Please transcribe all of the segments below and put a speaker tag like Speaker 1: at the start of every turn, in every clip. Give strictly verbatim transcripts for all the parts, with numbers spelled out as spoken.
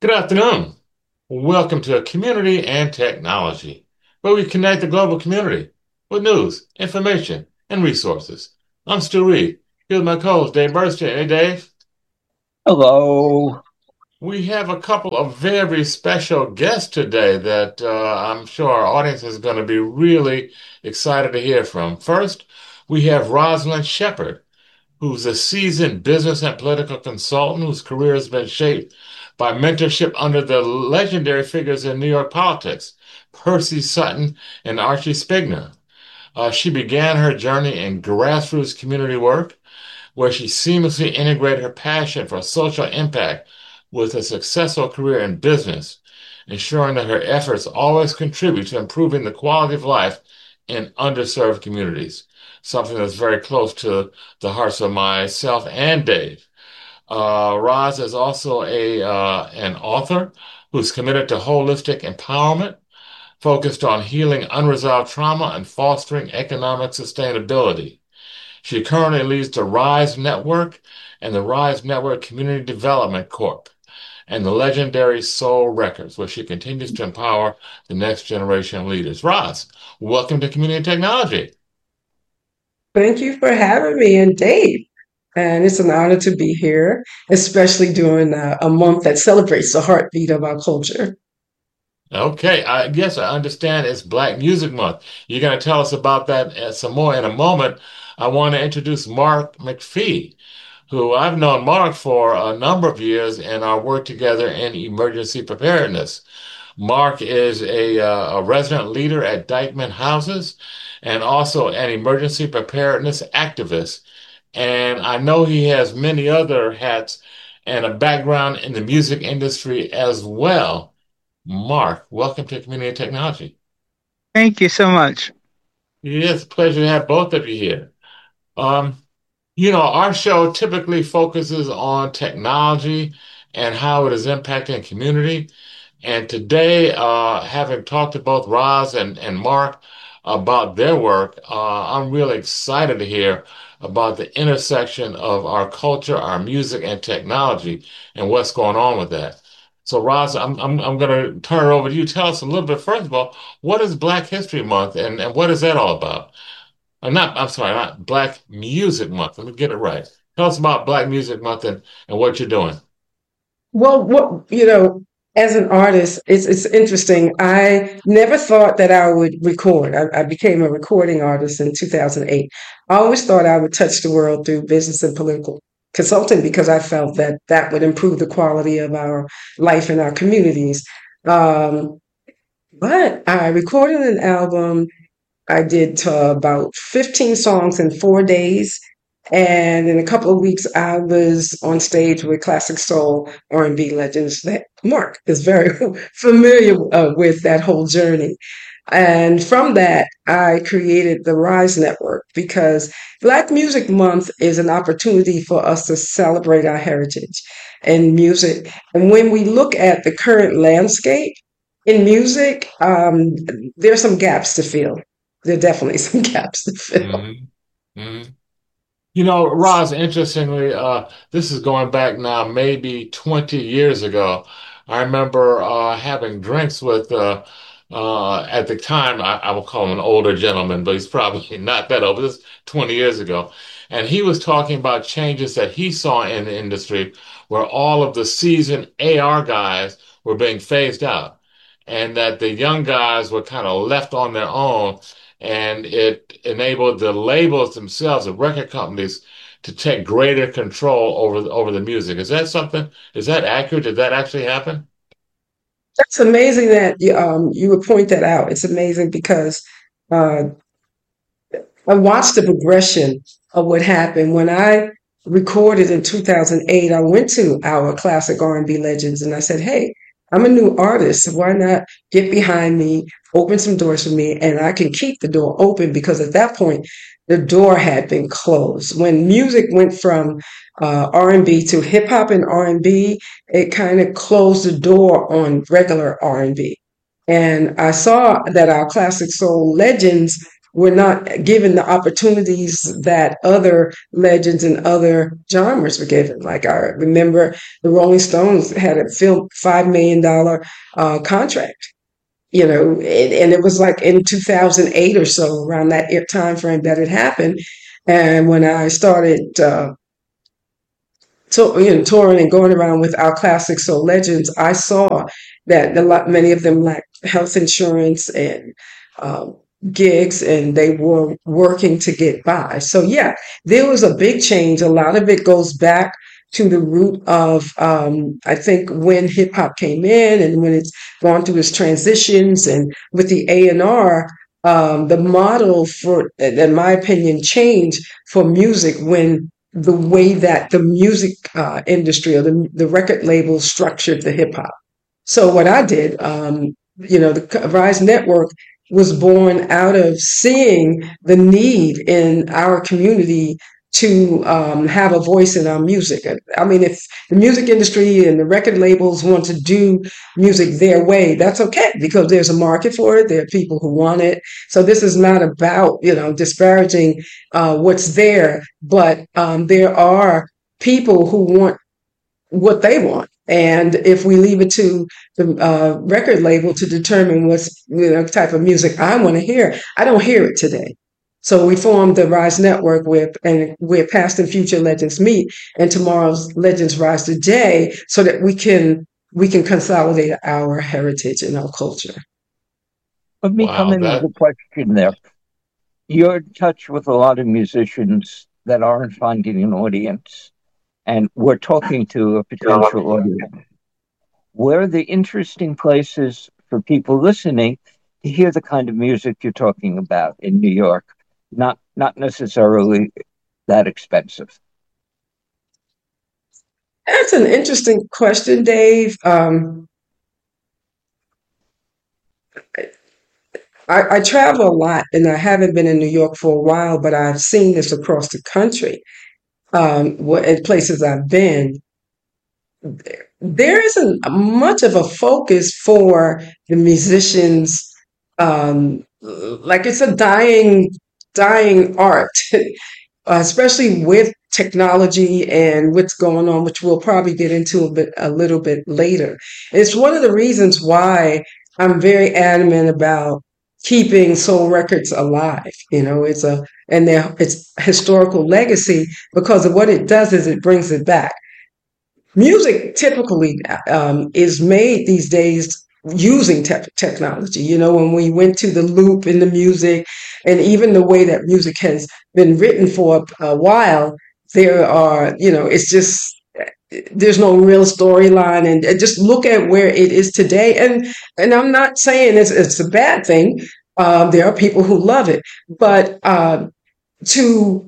Speaker 1: Good afternoon. Welcome to Community and Technology, where we connect the global community with news, information, and resources. I'm Stu Reed, here with my co-host Dave Bernstein. Hey, Dave.
Speaker 2: Hello.
Speaker 1: We have a couple of very special guests today that uh, I'm sure our audience is going to be really excited to hear from. First, we have Rosalind Shepard, who's a seasoned business and political consultant whose career has been shaped by mentorship under the legendary figures in New York politics, Percy Sutton and Archie Spigner. Uh, she began her journey in grassroots community work, where she seamlessly integrated her passion for social impact with a successful career in business, ensuring that her efforts always contribute to improving the quality of life in underserved communities, something that's very close to the hearts of myself and Dave. Uh, Roz is also a uh, an author who's committed to holistic empowerment, focused on healing unresolved trauma and fostering economic sustainability. She currently leads the RISE Network and the RISE Network Community Development Corp and the legendary Soul Records, where she continues to empower the next generation of leaders. Roz, welcome to Community Technology.
Speaker 3: Thank you for having me and Dave. And it's an honor to be here, especially during a, a month that celebrates the heartbeat of our culture.
Speaker 1: Okay, I guess I understand it's Black Music Month. You're going to tell us about that uh, some more in a moment. I want to introduce Mark McPhee, who I've known Mark for a number of years and our work together in emergency preparedness. Mark is a, uh, a resident leader at Dykeman Houses and also an emergency preparedness activist. And I know he has many other hats and a background in the music industry as well. Mark, welcome to Community Technology.
Speaker 2: Thank you so much.
Speaker 1: It's a pleasure to have both of you here. Um, you know, our show typically focuses on technology and how it is impacting community. And today, uh, having talked to both Roz and, and Mark about their work, uh, I'm really excited to hear about the intersection of our culture, our music, and technology and what's going on with that. So, Roz, I'm, I'm, I'm going to turn it over to you. Tell us a little bit, first of all, what is Black History Month and, and what is that all about? Uh, not, I'm sorry, not Black Music Month. Let me get it right. Tell us about Black Music Month and, and what you're doing.
Speaker 3: Well, what you know, as an artist, it's it's interesting. I never thought that I would record. I, I became a recording artist in two thousand eight. I always thought I would touch the world through business and political consulting because I felt that that would improve the quality of our life in our communities. Um, but I recorded an album. I did uh, about fifteen songs in four days. And in a couple of weeks, I was on stage with classic soul R and B legends that Mark is very familiar uh, with that whole journey. And from that, I created the RISE Network because Black Music Month is an opportunity for us to celebrate our heritage and music. And when we look at the current landscape in music, um, there's some gaps to fill. There are definitely some gaps to fill.
Speaker 1: hmm You know, Roz, interestingly, uh, this is going back now maybe twenty years ago. I remember uh, having drinks with, uh, uh, at the time, I, I will call him an older gentleman, but he's probably not that old. This is twenty years ago. And he was talking about changes that he saw in the industry where all of the seasoned A R guys were being phased out and that the young guys were kind of left on their own and it enabled the labels themselves, the record companies, to take greater control over the, over the music. Is that something? Is that accurate? Did that actually happen?
Speaker 3: That's amazing that you, um, you would point that out. It's amazing because uh, I watched the progression of what happened when I recorded in two thousand eight. I went to our classic R and B legends and I said, "Hey, I'm a new artist. So why not get behind me, open some doors for me, and I can keep the door open because at that point the door had been closed. When music went from uh, R and B to hip hop and R and B, it kind of closed the door on regular R and B. And I saw that our classic soul legends were not given the opportunities that other legends and other genres were given. Like I remember the Rolling Stones had a film five million dollar uh, contract, you know, and, and it was like in two thousand eight or so, around that time frame that it happened. And when I started uh, to, you know, touring and going around with our classic soul legends, I saw that a lot, many of them lacked health insurance and um, gigs, and they were working to get by. So yeah, there was a big change. A lot of it goes back to the root of, um, I think, when hip hop came in and when it's gone through its transitions, and with the A and R. Um, the model for, in my opinion, changed for music when the way that the music uh, industry or the, the record label structured the hip hop. So what I did, um, you know, the Rise Network was born out of seeing the need in our community to um, have a voice in our music. I mean, if the music industry and the record labels want to do music their way, that's okay, because there's a market for it. There are people who want it. So this is not about, you know, disparaging uh, what's there, but um, there are people who want what they want. And if we leave it to the uh, record label to determine what's, you know, type of music I want to hear, I don't hear it today. So we formed the Rise Network with, and where past and future legends meet, and tomorrow's legends rise today, so that we can we can consolidate our heritage and our culture.
Speaker 4: Let me
Speaker 1: Wow,
Speaker 4: come in
Speaker 1: that
Speaker 4: with a question there. You're in touch with a lot of musicians that aren't finding an audience, and we're talking to a potential audience. Where are the interesting places for people listening to hear the kind of music you're talking about in New York? Not not necessarily that expensive.
Speaker 3: That's an interesting question, Dave. Um, I, I travel a lot, and I haven't been in New York for a while, but I've seen this across the country. Um, what in places I've been, there isn't much of a focus for the musicians. Um, like it's a dying, dying art, especially with technology and what's going on, which we'll probably get into a bit, a little bit later. It's one of the reasons why I'm very adamant about keeping soul records alive. You know, it's a, and their it's historical legacy, because of what it does is it brings it back. Music typically um, is made these days using te- technology. You know, when we went to the loop in the music, and even the way that music has been written for a, a while, there are, you know, it's just, there's no real storyline, and, and just look at where it is today. And and I'm not saying it's, it's a bad thing. Um, there are people who love it, but uh, to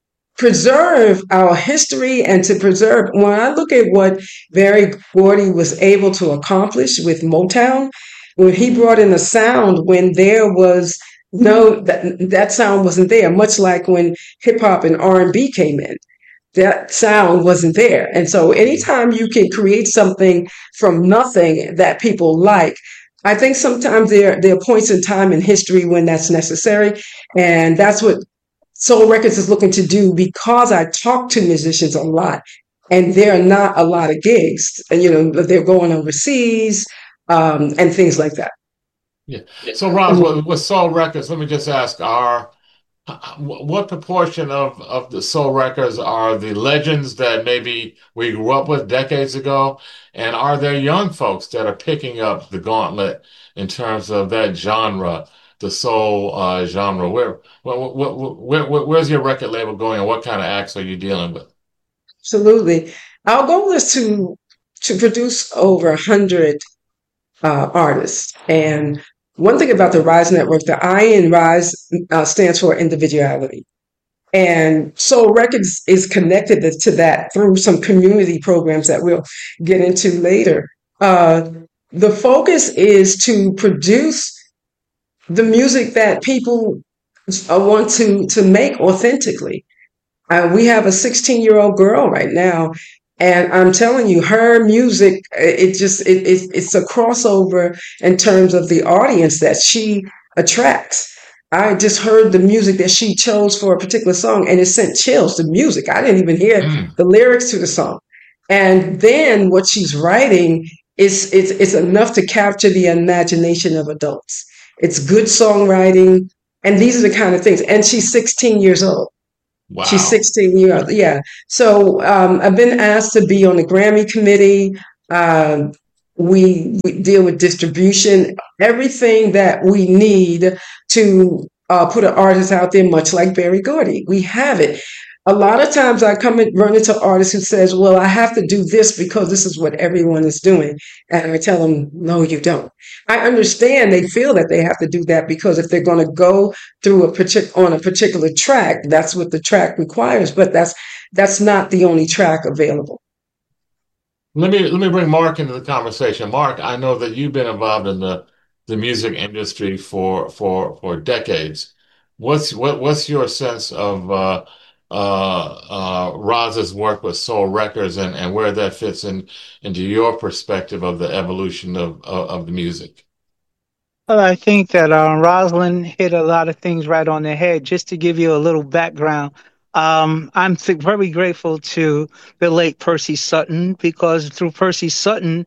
Speaker 3: preserve our history and to preserve, when I look at what Berry Gordy was able to accomplish with Motown, when he brought in a sound when there was no, that, that sound wasn't there, much like when hip hop and R and B came in. That sound wasn't there. And so anytime you can create something from nothing that people like, I think sometimes there, there are points in time in history when that's necessary. And that's what Soul Records is looking to do, because I talk to musicians a lot, and there are not a lot of gigs. And, you know, they're going overseas um, and things like that.
Speaker 1: Yeah. So, Roz, with, with Soul Records, let me just ask, are what proportion of, of the Soul Records are the legends that maybe we grew up with decades ago? And are there young folks that are picking up the gauntlet in terms of that genre, the soul uh, genre? Where, where, where, where, where's your record label going, and what kind of acts are you dealing with?
Speaker 3: Absolutely. Our goal is to to produce over a hundred uh, artists. And one thing about the Rise Network, the I in Rise uh, stands for individuality. And Soul Records is connected to that through some community programs that we'll get into later. Uh, the focus is to produce the music that people uh, want to, to make authentically. Uh, we have a sixteen-year-old girl right now, and I'm telling you, her music, it just, it, it, it's a crossover in terms of the audience that she attracts. I just heard the music that she chose for a particular song, and it sent chills. The music, I didn't even hear
Speaker 1: Mm.
Speaker 3: the lyrics to the song. And then what she's writing is it's it's enough to capture the imagination of adults. It's good songwriting, and these are the kind of things. And she's sixteen years old. She's
Speaker 1: Wow.
Speaker 3: sixteen years old. Yeah. So um, I've been asked to be on the Grammy committee. Um, we, we deal with distribution, everything that we need to uh, put an artist out there, much like Berry Gordy. We have it. A lot of times I come and run into artists who says, well, I have to do this because this is what everyone is doing. And I tell them, no, you don't. I understand they feel that they have to do that because if they're going to go through a partic- on a particular track, that's what the track requires. But that's that's not the only track available.
Speaker 1: Let me let me bring Mark into the conversation. Mark, I know that you've been involved in the the music industry for for for decades. What's what what's your sense of uh, uh, uh, Roz's work with Soul Records and, and where that fits in into your perspective of the evolution of of, of the music?
Speaker 2: Well, I think that uh, Rosalind hit a lot of things right on the head. Just to give you a little background, um, I'm th- very grateful to the late Percy Sutton because through Percy Sutton,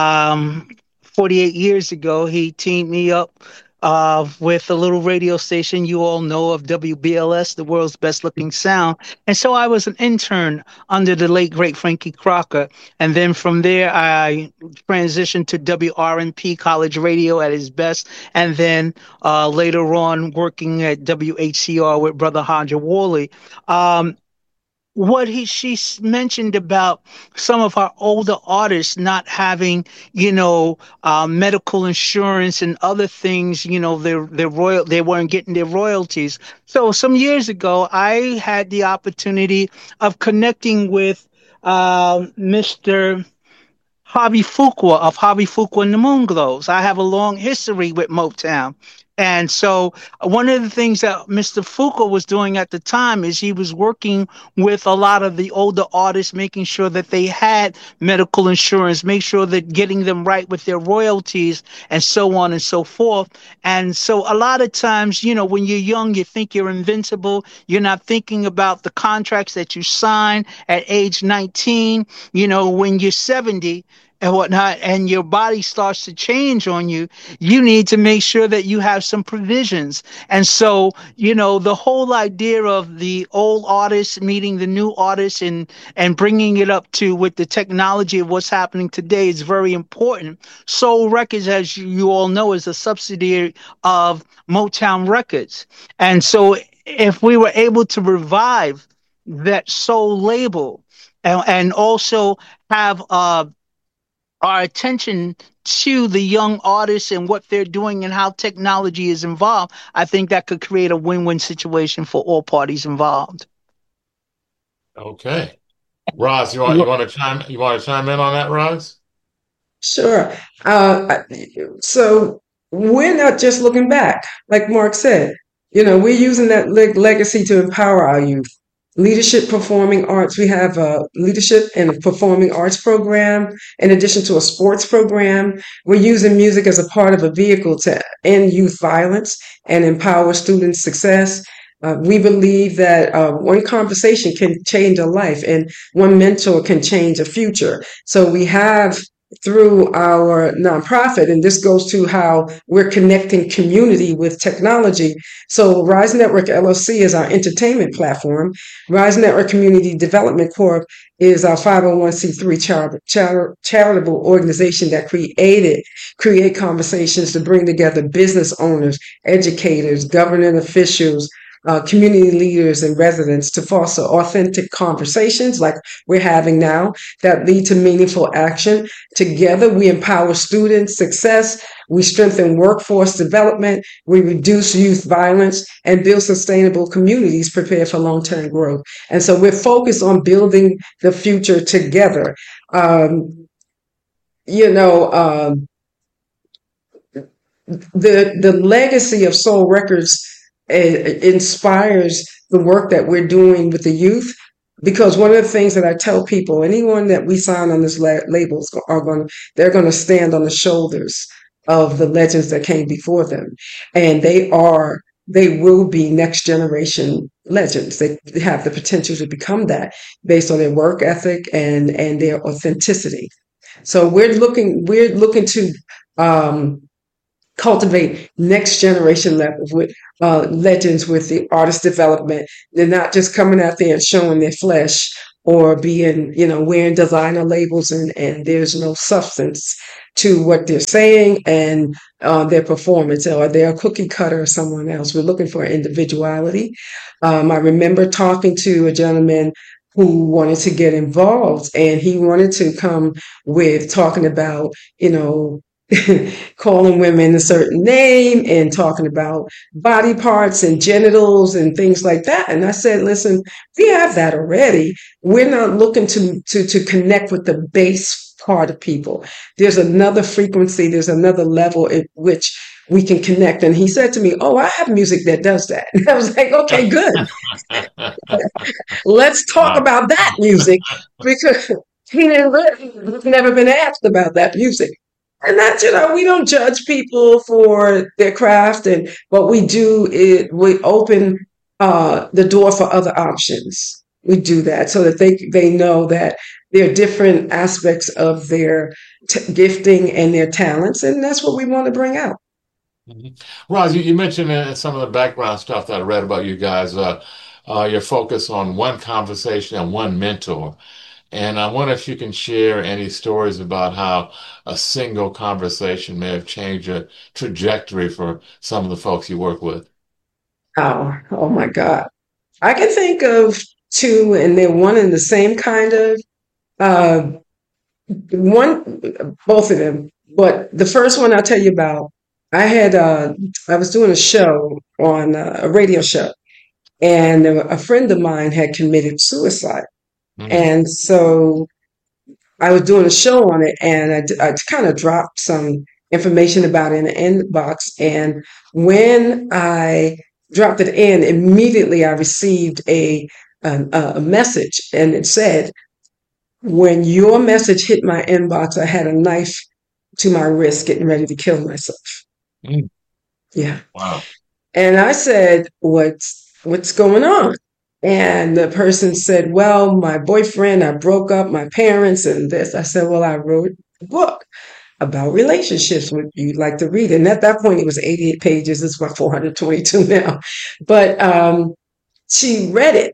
Speaker 2: um, forty-eight years ago, he teamed me up uh, with a little radio station you all know of, W B L S, the world's best looking sound. And so I was an intern under the late, great Frankie Crocker. And then from there, I transitioned to W R N P College Radio at its best. And then uh, later on, working at W H C R with Brother Hodger Worley. Um, what he she s- mentioned about some of our older artists not having, you know, uh, medical insurance and other things, you know, their their royal they weren't getting their royalties. So some years ago, I had the opportunity of connecting with uh, Mister Harvey Fuqua of Harvey Fuqua and the Moonglows. I have a long history with Motown. And so one of the things that Mister Fuqua was doing at the time is he was working with a lot of the older artists, making sure that they had medical insurance, make sure that getting them right with their royalties and so on and so forth. And so a lot of times, you know, when you're young, you think you're invincible. You're not thinking about the contracts that you sign at age nineteen. You know, when you're seventy and whatnot, and your body starts to change on you, you need to make sure that you have some provisions. And so, you know, the whole idea of the old artists meeting the new artists and and bringing it up to with the technology of what's happening today is very important. Soul Records, as you all know, is a subsidiary of Motown Records. And so if we were able to revive that soul label and, and also have uh our attention to the young artists and what they're doing and how technology is involved, I think that could create a win-win situation for all parties involved.
Speaker 1: Okay. Roz, you want you want to chime you want to chime in on that, Roz?
Speaker 3: Sure. Uh, so we're not just looking back, like Mark said. You know, we're using that leg- legacy to empower our youth. Leadership Performing Arts. We have a leadership and performing arts program in addition to a sports program. We're using music as a part of a vehicle to end youth violence and empower student success. Uh, we believe that uh, one conversation can change a life and one mentor can change a future. So we have through our nonprofit, and this goes to how we're connecting community with technology. So Rise Network L L C is our entertainment platform. Rise Network Community Development Corp is our five oh one c three char- char- charitable organization that created create conversations to bring together business owners, educators, government officials, uh, community leaders and residents to foster authentic conversations like we're having now that lead to meaningful action. Together, we empower student success, we strengthen workforce development, we reduce youth violence, and build sustainable communities prepared for long-term growth. And so we're focused on building the future together. Um, you know, um, the the legacy of Soul Records uh, inspires the work that we're doing with the youth. Because one of the things that I tell people, anyone that we sign on this la- labels are going, they're going to stand on the shoulders of the legends that came before them, and they are they will be next generation legends. They have the potential to become that based on their work ethic and and their authenticity. So we're looking we're looking to um, cultivate next generation levels with uh, legends with the artist development. They're not just coming out there and showing their flesh or being, you know, wearing designer labels and, and there's no substance to what they're saying and uh, their performance, or they're a cookie cutter or someone else. We're looking for individuality. Um, I remember talking to a gentleman who wanted to get involved, and he wanted to come with talking about, you know, calling women a certain name and talking about body parts and genitals and things like that. And I said, listen, we have that already. We're not looking to, to, to connect with the base part of people. There's another frequency, there's another level at which we can connect. And he said to me, oh, I have music that does that. And I was like, okay, good. Let's talk
Speaker 1: Wow.
Speaker 3: about that music, because he didn't, he's never been asked about that music. And that, you know, we don't judge people for their craft, and what we do is we open uh, the door for other options. We do that so that they they know that there are different aspects of their t- gifting and their talents, and that's what we want to bring out.
Speaker 1: Mhm. Roz, you, you mentioned uh, some of the background stuff that I read about you guys, uh, uh, your focus on one conversation and one mentor. And I wonder if you can share any stories about how a single conversation may have changed your trajectory for some of the folks you work with.
Speaker 3: Oh, oh my God. I can think of two, and they're one and the same kind of uh, one, both of them. But the first one I'll tell you about, I had uh, I was doing a show on uh, a radio show, and a friend of mine had committed suicide,
Speaker 1: Hmm.
Speaker 3: and so I was doing a show on it, and I, d- I kind of dropped some information about it in the inbox. And when I dropped it in, immediately I received a an- a, a message, and it said, "When your message hit my inbox, I had a knife to my wrist, getting ready to kill myself."
Speaker 1: Mm.
Speaker 3: Yeah,
Speaker 1: Wow.
Speaker 3: and I said, "What's what's going on?" And the person said, "Well, my boyfriend, I broke up, my parents, and this." I said, "Well, I wrote a book about relationships. Would you like to read it?" And at that point, it was eighty-eight pages. It's about four hundred twenty-two now. But um, she read it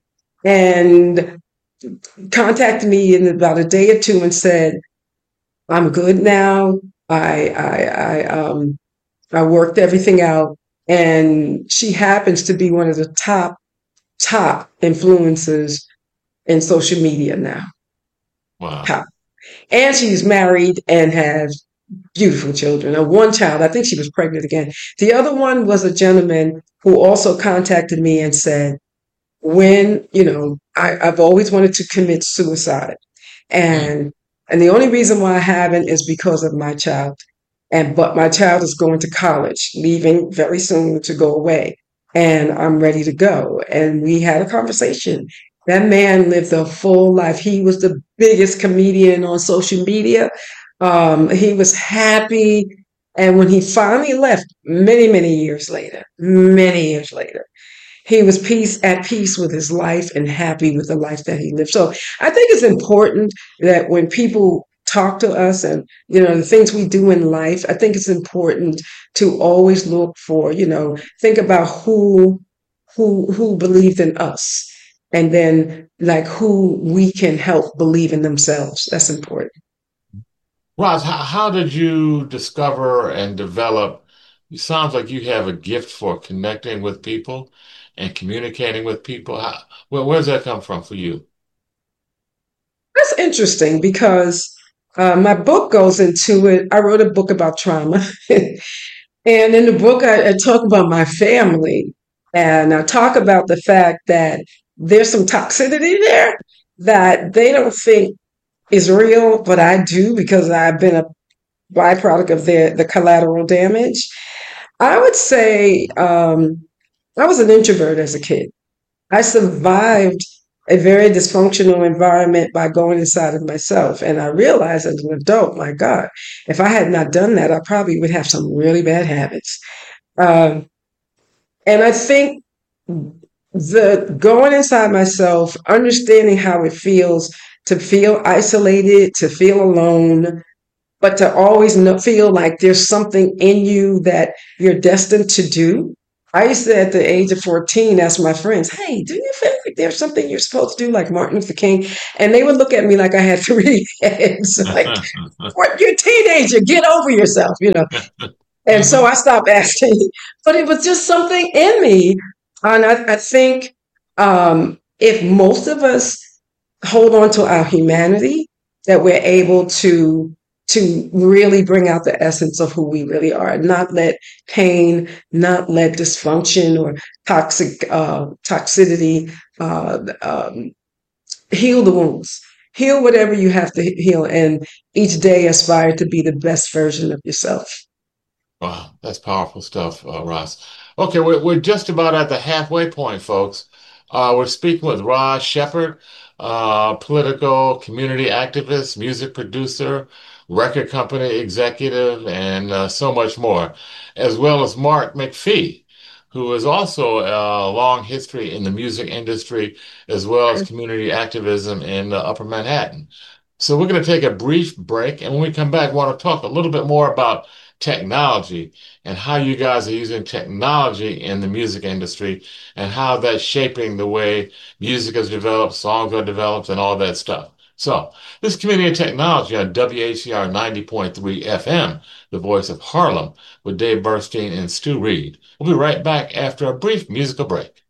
Speaker 3: and contacted me in about a day or two and said, "I'm good now. I I I um I worked everything out." And she happens to be one of the top top influencers in social media now.
Speaker 1: Wow.
Speaker 3: Top. And she's married and has beautiful children. Uh, one child, I think she was pregnant again. The other one was a gentleman who also contacted me and said, when, you know, I, I've always wanted to commit suicide.
Speaker 1: Mm.
Speaker 3: And and the only reason why I haven't is because of my child. And but my child is going to college, leaving very soon to go away. And I'm ready to go. And we had a conversation. That man lived a full life. He was the biggest comedian on social media. Um, he was happy. And when he finally left, many, many years later, many years later, he was peace at peace with his life and happy with the life that he lived. So I think it's important that when people talk to us and, you know, the things we do in life, I think it's important to always look for, you know, think about who who who believed in us, and then like who we can help believe in themselves. That's important.
Speaker 1: Roz, how, how did you discover and develop? It sounds like you have a gift for connecting with people and communicating with people. How, where, where's that come from for you?
Speaker 3: That's interesting because uh, my book goes into it. I wrote a book about trauma. And in the book, I, I talk about my family, and I talk about the fact that there's some toxicity there that they don't think is real, but I do, because I've been a byproduct of their the collateral damage. I would say um, I was an introvert as a kid. I survived a very dysfunctional environment by going inside of myself. And I realized as an adult, my God, if I had not done that, I probably would have some really bad habits. Um, And I think the going inside myself, understanding how it feels to feel isolated, to feel alone, but to always know, feel like there's something in you that you're destined to do. I used to, at the age of fourteen, ask my friends, hey, do you feel like there's something you're supposed to do, like Martin Luther King? And they would look at me like I had three heads, like, what, you're a teenager, get over yourself, you know. And so
Speaker 1: Mhm.
Speaker 3: I stopped asking, but it was just something in me. And I, I think um, if most of us hold on to our humanity, that we're able to to really bring out the essence of who we really are, not let pain, not let dysfunction or toxic uh, toxicity uh, um, heal the wounds. Heal whatever you have to heal, and each day aspire to be the best version of yourself.
Speaker 1: Wow, that's powerful stuff, uh, Ross. Okay, we're, we're just about at the halfway point, folks. Uh, we're speaking with Ross Shepherd, uh, political community activist, music producer, record company executive, and uh, so much more, as well as Mark McPhee, who has also a long history in the music industry, as well as community activism in uh, Upper Manhattan. So we're going to take a brief break, and when we come back, we want to talk a little bit more about technology and how you guys are using technology in the music industry and how that's shaping the way music is developed, songs are developed, and all that stuff. So, this is Community and Technology on W H C R ninety point three F M, the voice of Harlem, with Dave Bernstein and Stu Reed. We'll be right back after a brief musical break.